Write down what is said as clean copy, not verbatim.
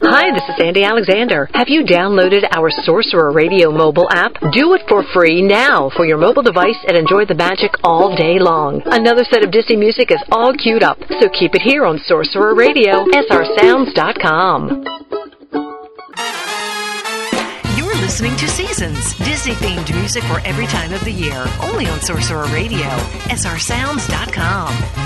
Hi, this is Sandy Alexander. Have you downloaded our Sorcerer Radio mobile app? Do it for free now for your mobile device and enjoy the magic all day long. Another set of Disney music is all queued up, so keep it here on Sorcerer Radio, srsounds.com. You're listening to Seasons, Disney-themed music for every time of the year, only on Sorcerer Radio, srsounds.com.